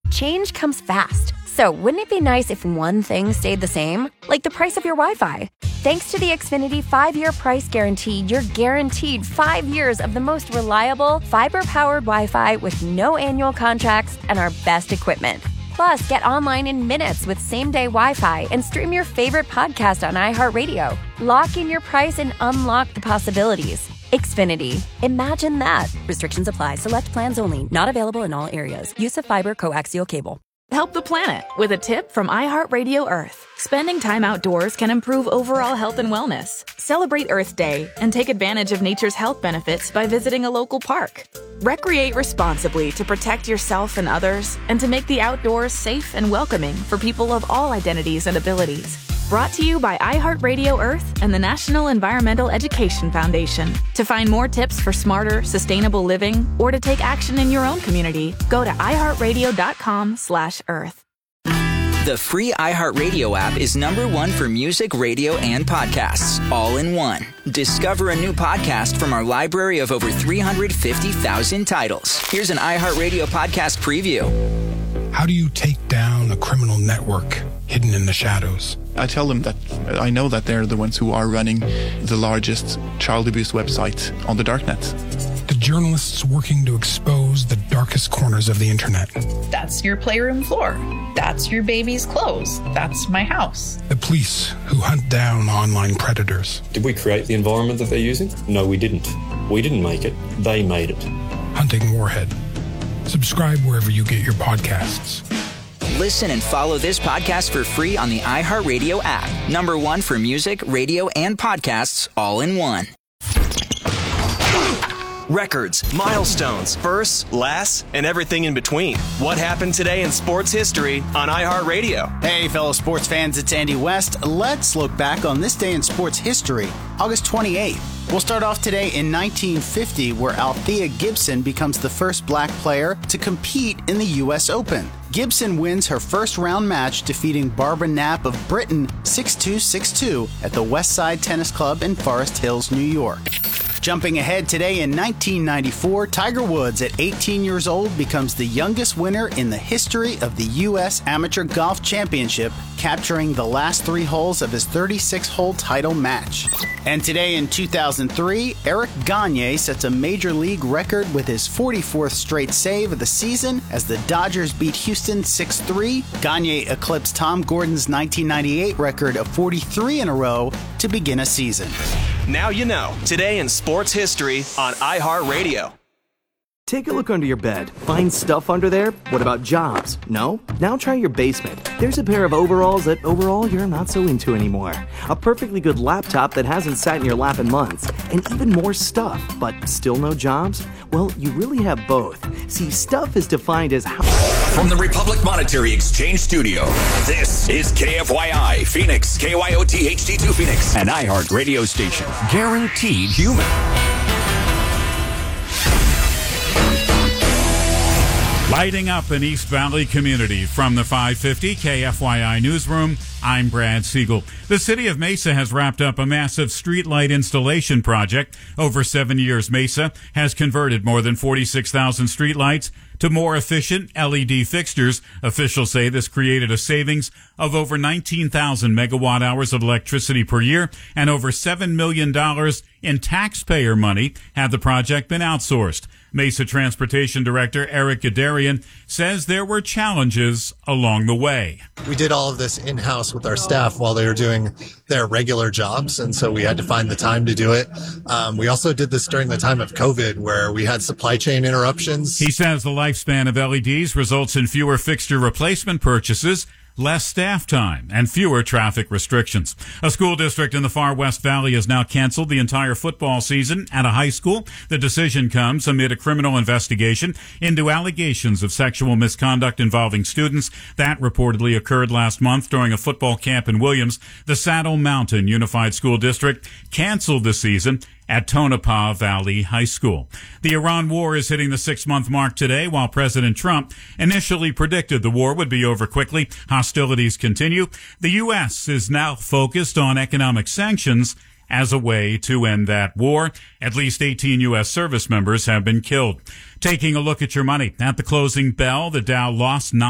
change comes fast. So wouldn't it be nice if one thing stayed the same? Like the price of your Wi-Fi. Thanks to the Xfinity 5-year price guarantee, you're guaranteed 5 years of the most reliable, fiber-powered Wi-Fi with no annual contracts and our best equipment. Plus, get online in minutes with same-day Wi-Fi and stream your favorite podcast on iHeartRadio. Lock in your price and unlock the possibilities. Xfinity. Imagine that. Restrictions apply. Select plans only. Not available in all areas. Use of fiber coaxial cable. Help the planet with a tip from iHeartRadio Earth. Spending time outdoors can improve overall health and wellness. Celebrate Earth Day and take advantage of nature's health benefits by visiting a local park. Recreate responsibly to protect yourself and others and to make the outdoors safe and welcoming for people of all identities and abilities. Brought to you by iHeartRadio Earth and the National Environmental Education Foundation. To find more tips for smarter, sustainable living or to take action in your own community, go to iHeartRadio.com/Earth. The free iHeartRadio app is #1 for music, radio, and podcasts, all in one. Discover a new podcast from our library of over 350,000 titles. Here's an iHeartRadio podcast preview. How do you take down a criminal network hidden in the shadows? I tell them that I know that they're the ones who are running the largest child abuse website on the darknet. The journalists working to expose the darkest corners of the internet. That's your playroom floor. That's your baby's clothes. That's my house. The police who hunt down online predators. Did we create the environment that they're using? No, we didn't. We didn't make it. They made it. Hunting Warhead. Subscribe wherever you get your podcasts. Listen and follow this podcast for free on the iHeartRadio app. #1 for music, radio, and podcasts, all in one. Records, milestones, firsts, lasts, and everything in between. What happened today in sports history on iHeartRadio? Hey, fellow sports fans, it's Andy West. Let's look back on this day in sports history, August 28th. We'll start off today in 1950, where Althea Gibson becomes the first black player to compete in the U.S. Open. Gibson wins her first-round match, defeating Barbara Knapp of Britain 6-2, 6-2 at the Westside Tennis Club in Forest Hills, New York. Jumping ahead today in 1994, Tiger Woods at 18 years old becomes the youngest winner in the history of the U.S. Amateur Golf Championship, capturing the last 3 holes of his 36-hole title match. And today in 2003, Eric Gagne sets a major league record with his 44th straight save of the season as the Dodgers beat Houston 6-3. Gagne eclipsed Tom Gordon's 1998 record of 43 in a row to begin a season. Now you know. Today in sports history on iHeartRadio. Take a look under your bed. Find stuff under there? What about jobs? No? Now try your basement. There's a pair of overalls that overall you're not so into anymore. A perfectly good laptop that hasn't sat in your lap in months. And even more stuff, but still no jobs? Well, you really have both. See, stuff is defined as how... From the Republic Monetary Exchange Studio, this is KFYI Phoenix, KYOT HD2 Phoenix, an iHeart radio station. Guaranteed human. Lighting up an East Valley community from the 550 KFYI Newsroom, I'm Brad Siegel. The city of Mesa has wrapped up a massive streetlight installation project. Over 7 years, Mesa has converted more than 46,000 streetlights to more efficient LED fixtures. Officials say this created a savings of over 19,000 megawatt hours of electricity per year and over $7 million in taxpayer money had the project been outsourced. Mesa Transportation Director Eric Gadarian says there were challenges along the way. We did all of this in-house with our staff while they were doing their regular jobs, and so we had to find the time to do it. We also did this during the time of COVID, where we had supply chain interruptions. He says the lifespan of LEDs results in fewer fixture replacement purchases, less staff time, and fewer traffic restrictions. A school district in the far West Valley has now canceled the entire football season at a high school. The decision comes amid a criminal investigation into allegations of sexual misconduct involving students. That reportedly occurred last month during a football camp in Williams. The Saddle Mountain Unified School District canceled the season at Tonopah Valley High School. The Iran war is hitting the 6-month mark today, while President Trump initially predicted the war would be over quickly. Hostilities continue. The U.S. is now focused on economic sanctions as a way to end that war. At least 18 U.S. service members have been killed. Taking a look at your money. At the closing bell, the Dow lost 9